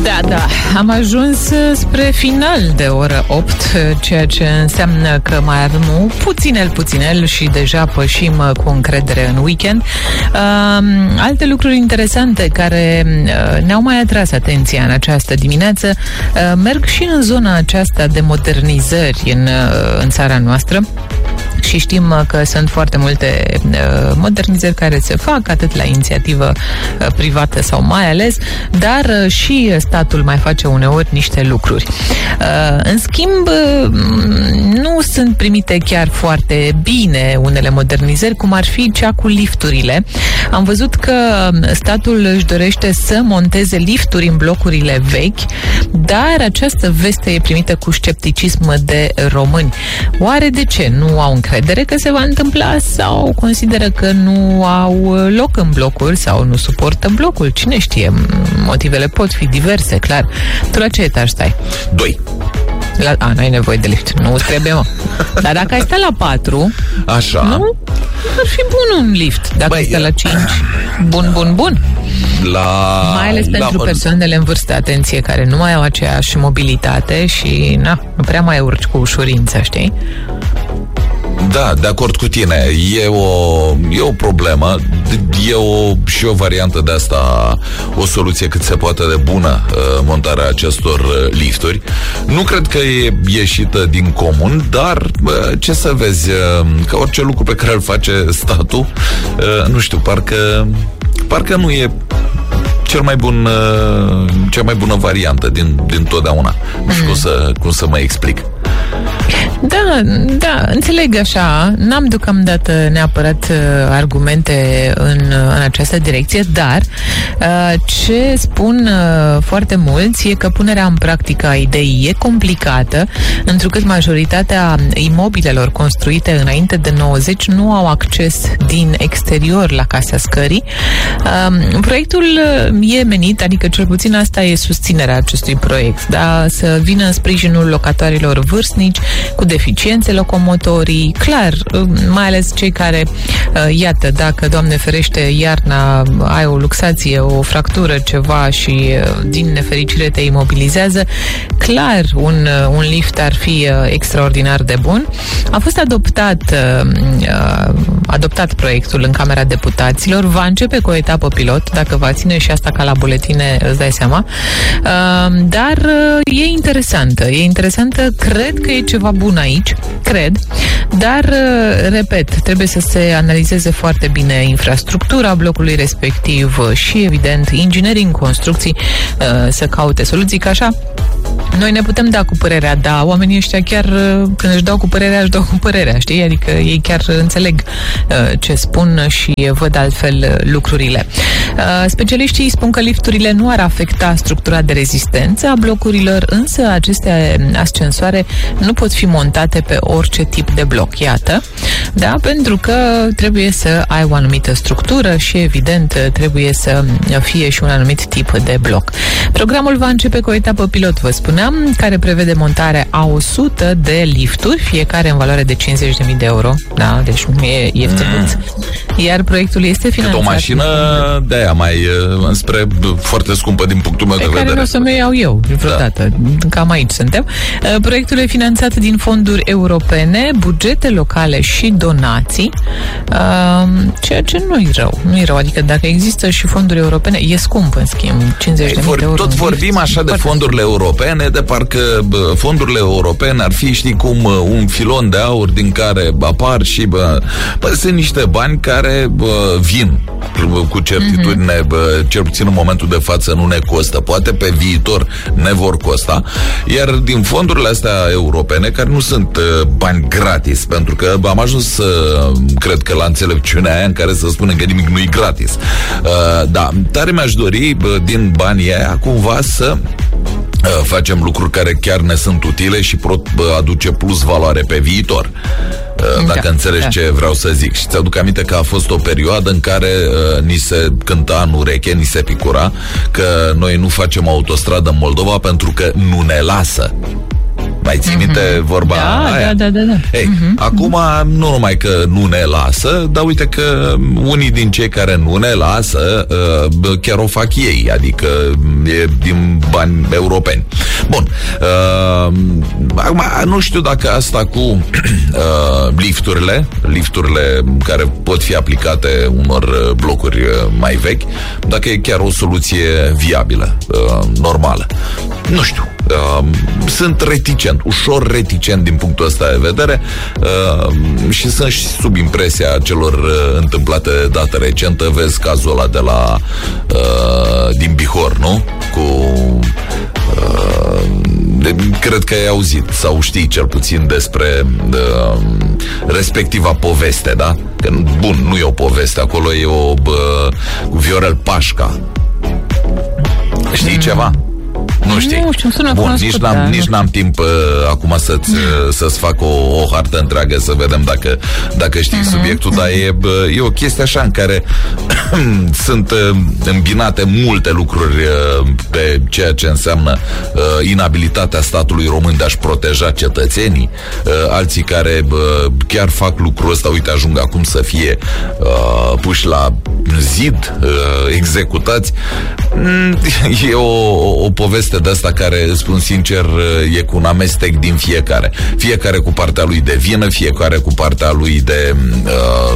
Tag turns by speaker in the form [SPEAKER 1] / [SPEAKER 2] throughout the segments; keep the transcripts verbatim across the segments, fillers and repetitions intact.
[SPEAKER 1] Da, da, am ajuns spre final de oră opt, ceea ce înseamnă că mai avem un puținel, puținel și deja pășim cu încredere în weekend. Uh, alte lucruri interesante care uh, ne-au mai atras atenția în această dimineață uh, merg și în zona aceasta de modernizări în, uh, în țara noastră. Și știm că sunt foarte multe uh, modernizări care se fac, atât la inițiativă uh, privată sau mai ales, dar uh, și statul mai face uneori niște lucruri. Uh, în schimb, uh, nu sunt primite chiar foarte bine unele modernizări, cum ar fi cea cu lifturile. Am văzut că statul își dorește să monteze lifturi în blocurile vechi, dar această veste e primită cu scepticism de români. Oare de ce? Nu au încredere că se va întâmpla sau consideră că nu au loc în blocuri sau nu suportă blocul? Cine știe? Motivele pot fi diverse, clar. Tu la ce etaj stai?
[SPEAKER 2] Doi.
[SPEAKER 1] La, a, n-ai nevoie de lift. Nu trebuie, mă. Dar dacă ai sta la patru,
[SPEAKER 2] așa,
[SPEAKER 1] nu? Ar fi bun un lift. Dacă ai sta la cinci, bun, bun, bun.
[SPEAKER 2] La,
[SPEAKER 1] mai ales
[SPEAKER 2] la,
[SPEAKER 1] pentru persoanele în vârstă, atenție, care nu mai au aceeași mobilitate și, na, nu prea mai urci cu ușurință, știi?
[SPEAKER 2] Da, de acord cu tine. E o, e o problemă. E o, și o variantă de asta, o soluție cât se poate de bună, montarea acestor lifturi. Nu cred că e ieșită din comun, dar ce să vezi, că orice lucru pe care îl face statul, nu știu, parcă parcă nu e cel mai bun, cea mai bună variantă din, din totdeauna. Nu știu mm. cum, să, cum să mă explic.
[SPEAKER 1] Da, da, înțeleg așa. N-am deocamdată neapărat uh, argumente în, în această direcție, dar uh, ce spun uh, foarte mulți e că punerea în practică a ideii e complicată, întrucât majoritatea imobilelor construite înainte de nouăzeci nu au acces din exterior la casa scării. Uh, proiectul e menit, adică cel puțin asta e susținerea acestui proiect, da? Să vină în sprijinul locatorilor vârstnici cu deficiențe locomotorii, clar, mai ales cei care, iată, dacă, Doamne ferește, iarna ai o luxație, o fractură, ceva și din nefericire te imobilizează, clar, un, un lift ar fi extraordinar de bun. A fost adoptat adoptat proiectul în Camera Deputaților, va începe cu o etapă pilot, dacă va ține și asta ca la buletine, îți dai seama, dar e interesantă, e interesantă, cred că e ceva bun aici, cred, dar, repet, trebuie să se analizeze foarte bine infrastructura blocului respectiv și, evident, inginerii în construcții să caute soluții, ca așa noi ne putem da cu părerea, dar oamenii ăștia chiar când își dau cu părerea, își dau cu părerea, știi? Adică ei chiar înțeleg ce spun și văd altfel lucrurile. Specialiștii spun că lifturile nu ar afecta structura de rezistență a blocurilor, însă aceste ascensoare nu pot fi montate pe orice tip de bloc, iată, da? Pentru că trebuie să ai o anumită structură și, evident, trebuie să fie și un anumit tip de bloc. Programul va începe cu o etapă pilot, vă spuneam, care prevede montarea a o sută de lifturi, fiecare în valoare de cincizeci de mii de euro, da? Deci nu e ieftinuț. Mm. Iar proiectul este finanțat...
[SPEAKER 2] Cât o mașină de aia mai spre foarte scumpă din punctul meu de vedere.
[SPEAKER 1] Care nu o să mă iau eu vreodată. Da. Cam aici suntem. Proiectul e finanțat din fonduri europene, bugete locale și donații, ceea ce nu-i rău. Nu-i rău. Adică dacă există și fonduri europene, e scump, în schimb, cincizeci de mii de euro.
[SPEAKER 2] Tot vorbim așa de fonduri europene, de parcă bă, fondurile europene ar fi, știi cum, un filon de aur din care apar și bă, bă, sunt niște bani care bă, vin bă, cu certitudine, mm-hmm. bă, cel puțin în momentul de față nu ne costă, poate pe viitor ne vor costa, iar din fondurile astea europene, care nu sunt uh, bani gratis, pentru că am ajuns uh, cred că la înțelepciunea aia în care să spunem că nimic nu e gratis. Uh, da, tare mi-aș dori bă, din banii aia cumva să facem lucruri care chiar ne sunt utile și pot aduce plus valoare pe viitor. Dacă da, înțelegi da. ce vreau să zic. Și ți-aduc aminte că a fost o perioadă în care uh, ni se cânta în ureche, ni se picura că noi nu facem autostradă în Moldova pentru că nu ne lasă. Mai ții minte uh-huh. vorba
[SPEAKER 1] da,
[SPEAKER 2] aia?
[SPEAKER 1] Da, da, da, da.
[SPEAKER 2] Ei,
[SPEAKER 1] uh-huh.
[SPEAKER 2] acum nu numai că nu ne lasă, dar uite că unii din cei care nu ne lasă chiar o fac ei, adică e din bani europeni. Bun. Acum, nu știu dacă asta cu lifturile, lifturile care pot fi aplicate unor blocuri mai vechi, dacă e chiar o soluție viabilă, normală. Nu știu. Uh, sunt reticent, ușor reticent din punctul ăsta de vedere uh, și sunt și sub impresia celor uh, întâmplate de dată recentă. Vezi cazul ăla de la uh, din Bihor, nu? Cu uh, de, cred că ai auzit sau știi cel puțin despre uh, respectiva poveste, da? Că, bun, nu e o poveste, acolo e o uh, cu Viorel Pașca. Știi mm. ceva? Nu știi.
[SPEAKER 1] Nu știu, sună
[SPEAKER 2] Bun, nici n-am, da, nici n-am timp uh, acum să-ți, uh, să-ți fac o, o hartă întreagă să vedem dacă, dacă știi uh-huh. subiectul, dar e, uh, e o chestie așa în care sunt uh, îmbinate multe lucruri uh, pe ceea ce înseamnă uh, inabilitatea statului român de a-și proteja cetățenii, uh, alții care uh, chiar fac lucrul ăsta, uite, ajung acum să fie uh, puși la zid, uh, executați. Mm, e o, o poveste de asta care, spun sincer, e cu un amestec din fiecare. Fiecare cu partea lui de vină, fiecare cu partea lui de uh,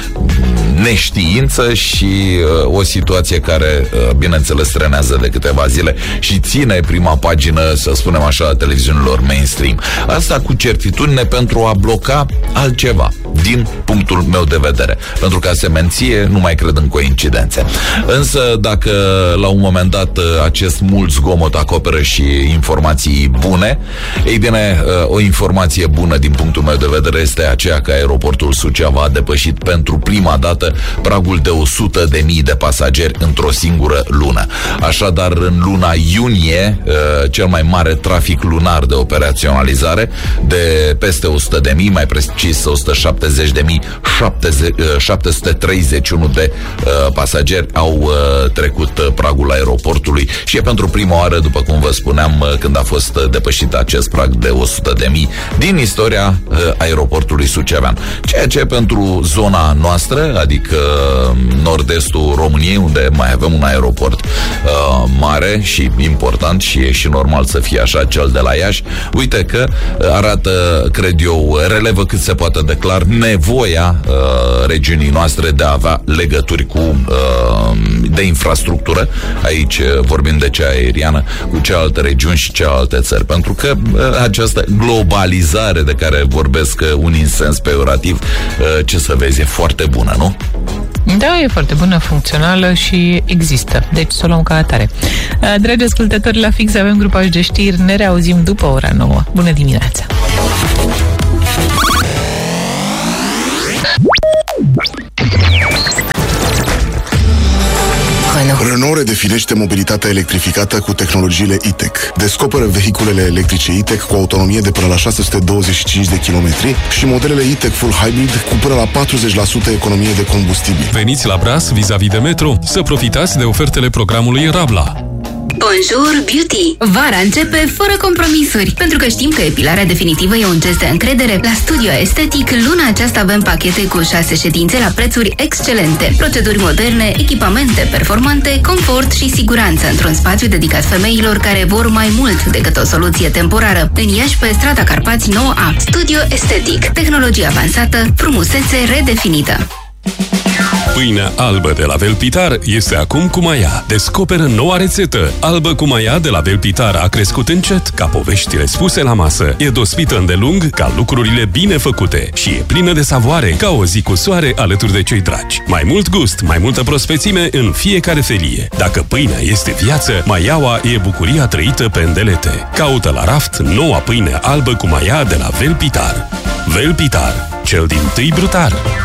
[SPEAKER 2] neștiință și uh, o situație care, uh, bineînțeles, trenează de câteva zile și ține prima pagină, să spunem așa, a televiziunilor mainstream. Asta cu certitudine pentru a bloca altceva, din punctul meu de vedere. Pentru că semenție nu mai cred în coincidențe. Însă, dacă la un moment dat acest mult zgomot acoperă și informații bune, ei bine, o informație bună din punctul meu de vedere este aceea că aeroportul Suceava a depășit pentru prima dată pragul de o sută de mii de pasageri într-o singură lună. Așadar, în luna iunie, cel mai mare trafic lunar de operaționalizare, de peste o sută de mii, mai precis o sută șaptezeci de mii șapte sute treizeci și unu de pasageri au trecut pragul aeroportului și e pentru prima oară, după cum vă spuneam, când a fost depășit acest prag de o sută de mii din istoria aeroportului sucevean. Ceea ce pentru zona noastră, adică nord-estul României, unde mai avem un aeroport uh, mare și important și e și normal să fie așa, cel de la Iași, uite că arată, cred eu, relevă cât se poate de clar nevoia uh, regiunii noastre de a avea legături cu uh, de infrastructură, aici vorbim de cea aeriană, cu cealaltă regiuni și cealaltă țări, pentru că uh, această globalizare de care vorbesc uh, unii în sens peiorativ, uh, ce să vezi, e foarte bună, nu?
[SPEAKER 1] Da, e foarte bună, funcțională și există. Deci să o luăm ca atare. Uh, dragi ascultători, la fix avem grupaj de știri. Ne reauzim după ora nouă. Bună dimineața!
[SPEAKER 3] Renault redefinește mobilitatea electrificată cu tehnologiile e-tech. Descoperă vehiculele electrice e-tech cu autonomie de până la șase sute douăzeci și cinci de kilometri și modelele e-tech full hybrid cu până la patruzeci la sută economie de combustibil.
[SPEAKER 4] Veniți la Braș, vis-a-vis de metro, să profitați de ofertele programului Rabla.
[SPEAKER 5] Bonjour Beauty! Vara începe fără compromisuri. Pentru că știm că epilarea definitivă e un gest de încredere, la Studio Estetic luna aceasta avem pachete cu șase ședințe la prețuri excelente. Proceduri moderne, echipamente performante, confort și siguranță într-un spațiu dedicat femeilor care vor mai mult decât o soluție temporară. În Iași, pe strada Carpați nouă A. Studio Estetic. Tehnologie avansată, frumusețe redefinită.
[SPEAKER 4] Pâinea albă de la Velpitar este acum cu maia. Descoperă noua rețetă. Albă cu maia de la Velpitar a crescut încet, ca poveștile spuse la masă. E dospită îndelung, ca lucrurile bine făcute. Și e plină de savoare, ca o zi cu soare alături de cei dragi. Mai mult gust, mai multă prospețime în fiecare felie. Dacă pâinea este viață, maiaua e bucuria trăită pe îndelete. Caută la raft noua pâine albă cu maia de la Velpitar. Velpitar, cel din tâi brutar.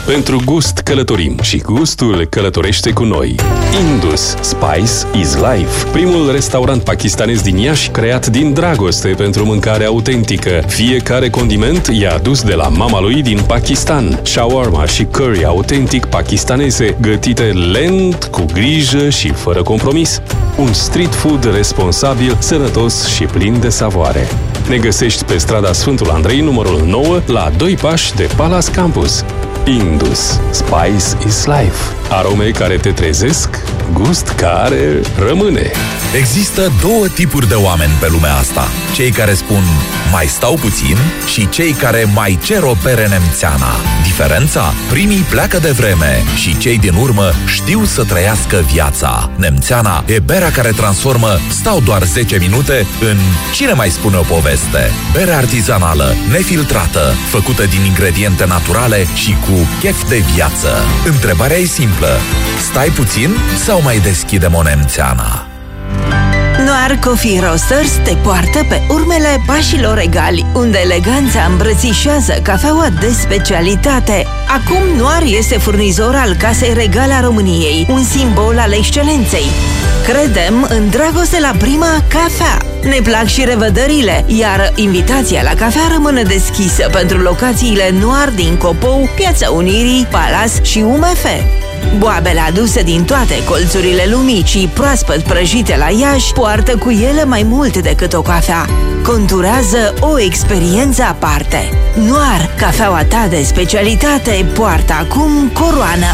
[SPEAKER 4] Pentru gust călătorim și gustul călătorește cu noi. Indus Spice is Life, primul restaurant pakistanez din Iași creat din dragoste pentru mâncare autentică. Fiecare condiment e adus de la mama lui din Pakistan. Shawarma și curry autentic pakistaneze, gătite lent, cu grijă și fără compromis. Un street food responsabil, sănătos și plin de savoare. Ne găsești pe strada Sfântul Andrei, numărul nouă, la doi pași de Palace Campus. Indus Spice is Life. Arome care te trezesc, gust care rămâne.
[SPEAKER 6] Există două tipuri de oameni pe lumea asta. Cei care spun mai stau puțin și cei care mai cer o bere nemțeana. Diferența? Primii pleacă de vreme și cei din urmă știu să trăiască viața. Nemțeana e berea care transformă stau doar zece minute în cine mai spune o poveste. Bere artizanală, nefiltrată, făcută din ingrediente naturale și cu chef de viață. Întrebarea e simplă. Stai puțin sau mai deschidem o nemțeana?
[SPEAKER 7] Noir Coffee Roasters te poartă pe urmele pașilor egali, unde eleganța îmbrățișează cafeaua de specialitate. Acum Noir este furnizor al Casei Regale a României, un simbol al excelenței. Credem în dragoste la prima cafea. Ne plac și revederile, iar invitația la cafea rămâne deschisă pentru locațiile Noir din Copou, Piața Unirii, Palace și U M F. Boabele aduse din toate colțurile lumii și proaspăt prăjite la Iași poartă cu ele mai mult decât o cafea. Conturează o experiență aparte. Noir, cafeaua ta de specialitate, poartă acum coroană.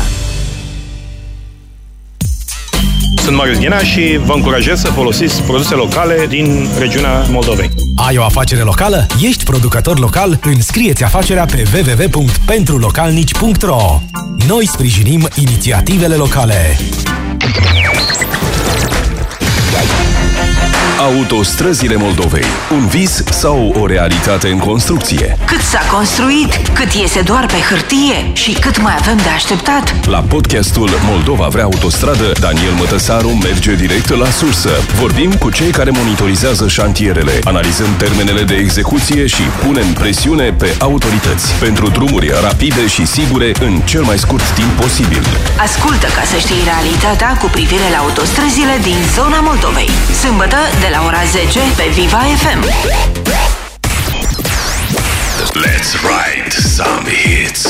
[SPEAKER 8] Sunt Marius Ghina și vă încurajez să folosiți produse locale din regiunea Moldovei.
[SPEAKER 9] Ai o afacere locală? Ești producător local? Înscrie-ți afacerea pe w w w punct pentru localnici punct r o. Noi sprijinim inițiativele locale.
[SPEAKER 4] Autostrăzile Moldovei. Un vis sau o realitate în construcție?
[SPEAKER 7] Cât s-a construit, cât iese doar pe hârtie și cât mai avem de așteptat?
[SPEAKER 4] La podcastul Moldova vrea autostradă, Daniel Mătăsaru merge direct la sursă. Vorbim cu cei care monitorizează șantierele, analizăm termenele de execuție și punem presiune pe autorități pentru drumuri rapide și sigure în cel mai scurt timp posibil.
[SPEAKER 7] Ascultă ca să știi realitatea cu privire la autostrăzile din zona Moldovei. Sâmbătă de la ora zece pe Viva F M.
[SPEAKER 4] Let's write some hits.